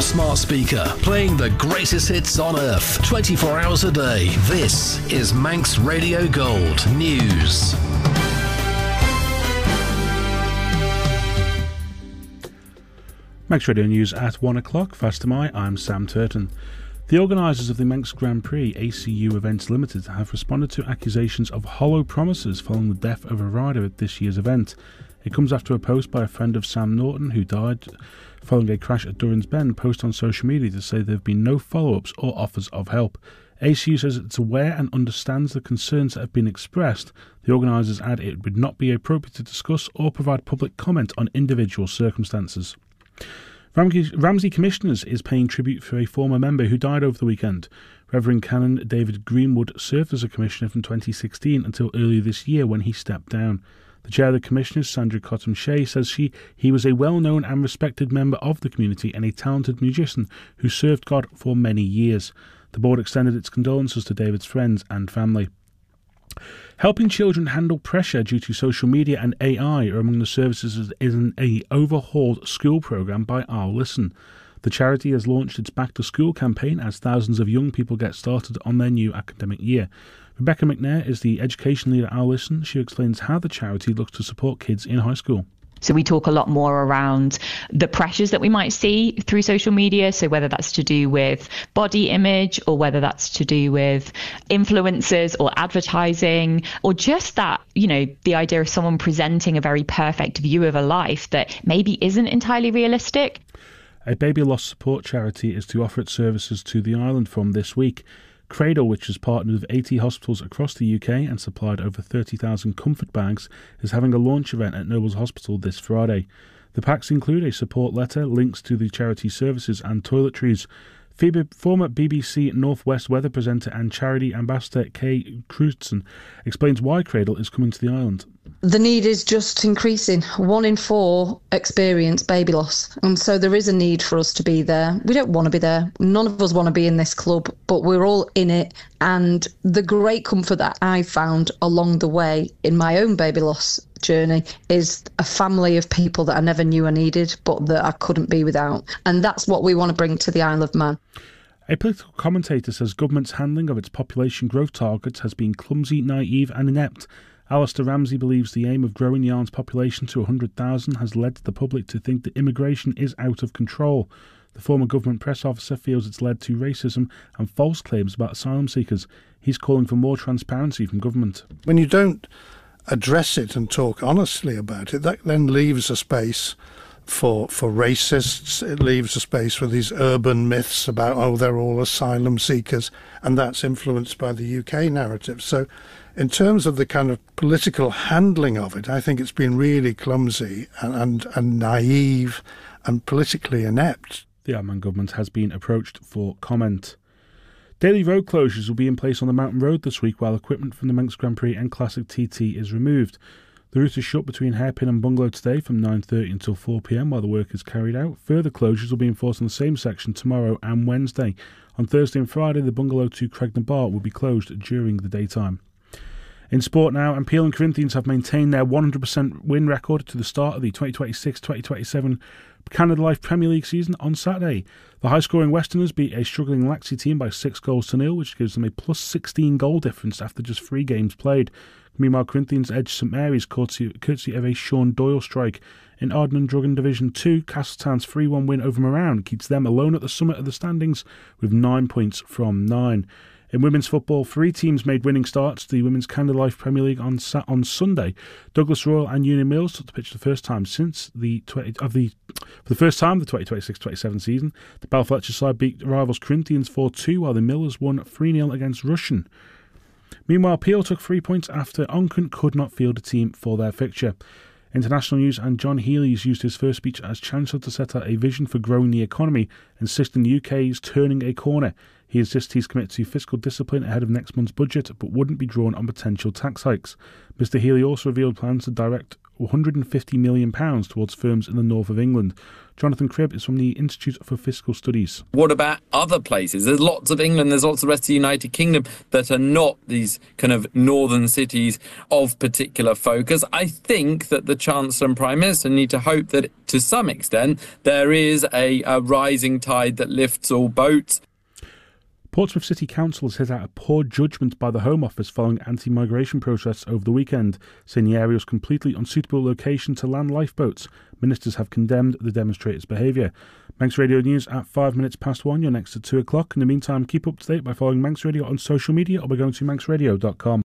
your smart speaker, playing the greatest hits on earth, 24 hours a day. This is Manx Radio Gold News. Manx Radio News at 1 o'clock. Fast am I. I'm Sam Turton. The organisers of the Manx Grand Prix ACU Events Limited have responded to accusations of hollow promises following the death of a rider at this year's event. It comes after a post by a friend of Sam Norton, who died following a crash at Durrans Bend, post on social media to say there have been no follow-ups or offers of help. ACU says it's aware and understands the concerns that have been expressed. The organisers add it would not be appropriate to discuss or provide public comment on individual circumstances. Ramsey Commissioners is paying tribute for a former member who died over the weekend. Reverend Canon David Greenwood served as a commissioner from 2016 until earlier this year when he stepped down. The chair of the commissioners, Sandra Cottam-Shea, says he was a well-known and respected member of the community and a talented musician who served God for many years. The board extended its condolences to David's friends and family. Helping children handle pressure due to social media and AI are among the services in an overhauled school programme by Our Listen. The charity has launched its Back to School campaign as thousands of young people get started on their new academic year. Rebecca McNair is the education leader at Our Listen. She explains how the charity looks to support kids in high school. So we talk a lot more around the pressures that we might see through social media. So whether that's to do with body image or whether that's to do with influencers or advertising or just that, the idea of someone presenting a very perfect view of a life that maybe isn't entirely realistic. A baby loss support charity is to offer its services to the island from this week. Cradle, which has partnered with 80 hospitals across the UK and supplied over 30,000 comfort bags, is having a launch event at Nobles Hospital this Friday. The packs include a support letter, links to the charity services and toiletries. Former BBC North West weather presenter and charity ambassador Kay Crutzen explains why Cradle is coming to the island. The need is just increasing. 1 in 4 experience baby loss. And so there is a need for us to be there. We don't want to be there. None of us want to be in this club, but we're all in it. And the great comfort that I found along the way in my own baby loss journey is a family of people that I never knew I needed, but that I couldn't be without. And that's what we want to bring to the Isle of Man. A political commentator says government's handling of its population growth targets has been clumsy, naive and inept. Alistair Ramsey believes the aim of growing the island's population to 100,000 has led the public to think that immigration is out of control. The former government press officer feels it's led to racism and false claims about asylum seekers. He's calling for more transparency from government. When you don't address it and talk honestly about it, that then leaves a space for racists. It leaves a space for these urban myths about, they're all asylum seekers, and that's influenced by the UK narrative. So in terms of the kind of political handling of it, I think it's been really clumsy and naive and politically inept. The Isle of Man government has been approached for comment. Daily road closures will be in place on the Mountain Road this week while equipment from the Manx Grand Prix and Classic TT is removed. The route is shut between Hairpin and Bungalow today from 9:30 until 4 p.m. while the work is carried out. Further closures will be enforced on the same section tomorrow and Wednesday. On Thursday and Friday, the Bungalow to Craignabar will be closed during the daytime. In sport now, and Peel and Corinthians have maintained their 100% win record to the start of the 2026-2027 Canada Life Premier League season on Saturday. The high-scoring Westerners beat a struggling Laxey team by 6-0, which gives them a plus 16 goal difference after just 3 games played. Meanwhile, Corinthians edged St Mary's courtesy of a Sean Doyle strike. In Ardnern Drugan Division 2, Castletown's 3-1 win over Moran keeps them alone at the summit of the standings with 9 points from 9. In women's football, 3 teams made winning starts to the Women's Canada Life Premier League on Sunday. Douglas Royal and Union Mills took the pitch for the first time since the 2026-27 season. The Balfletcher side beat rivals Corinthians 4-2, while the Millers won 3-0 against Russian. Meanwhile, Peel took 3 points after Onchan could not field a team for their fixture. International news, and John Healey's used his first speech as Chancellor to set out a vision for growing the economy, insisting the UK is turning a corner. He insists he's committed to fiscal discipline ahead of next month's budget, but wouldn't be drawn on potential tax hikes. Mr Healey also revealed plans to direct £150 million towards firms in the north of England. Jonathan Cribb is from the Institute for Fiscal Studies. What about other places? There's lots of England, there's lots of the rest of the United Kingdom that are not these kind of northern cities of particular focus. I think that the Chancellor and Prime Minister need to hope that, to some extent, there is a rising tide that lifts all boats. Portsmouth City Council has hit out a poor judgment by the Home Office following anti-migration protests over the weekend, saying the area was completely unsuitable location to land lifeboats. Ministers have condemned the demonstrators' behaviour. Manx Radio News at 5 minutes past 1. You're next at 2 o'clock. In the meantime, keep up to date by following Manx Radio on social media or by going to manxradio.com.